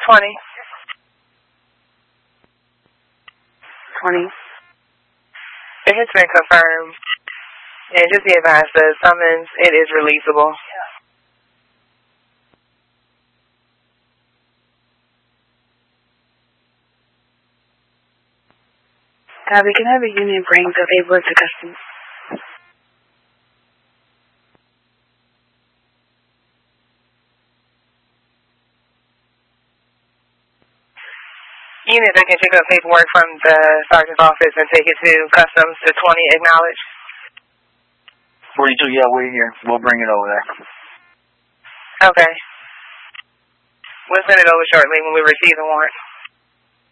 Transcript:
20. 20. It has been confirmed. And just be advised, the summons, it is releasable. We can have a unit bring the paperwork to customs. Unit that can pick up paperwork from the sergeant's office and take it to customs to 20, acknowledge. 42, yeah, we're here. We'll bring it over there. Okay. We'll send it over shortly when we receive the warrant.